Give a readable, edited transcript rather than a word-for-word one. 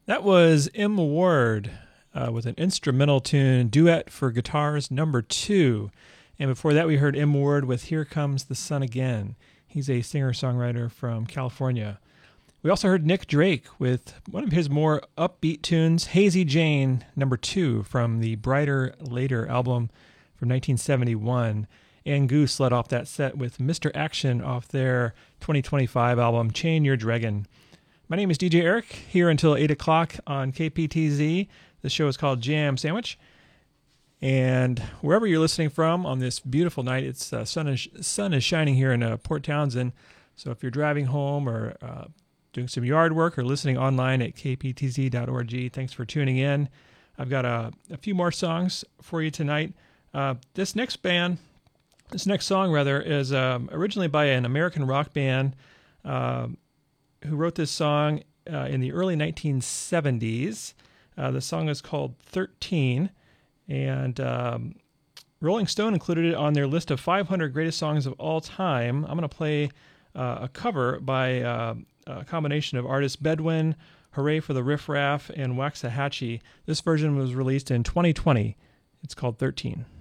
That was M. Ward with an instrumental tune, Duet for Guitars Number 2. And before that, we heard M. Ward with Here Comes the Sun Again. He's a singer-songwriter from California. We also heard Nick Drake with one of his more upbeat tunes, Hazy Jane Number 2 from the Brighter Later album from 1971. And Goose led off that set with Mr. Action off their 2025 album, Chain Your Dragon. My name is DJ Eric, here until 8 o'clock on KPTZ. The show is called Jam Sandwich. And wherever you're listening from on this beautiful night, it's sun is shining here in Port Townsend. So if you're driving home or doing some yard work or listening online at kptz.org, thanks for tuning in. I've got a few more songs for you tonight. This next song is originally by an American rock band who wrote this song in the early 1970s. The song is called 13, and Rolling Stone included it on their list of 500 greatest songs of all time. I'm going to play a cover by a combination of artists Bedouin, Hooray for the Riff Raff, and Waxahachie. This version was released in 2020. It's called 13.